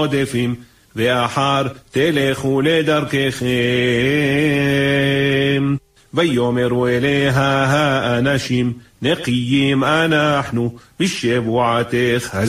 עודפים, ואחר תלכו לדרככם. ויאמרו אליה האנשים, נקיים אנחנו בשבועתך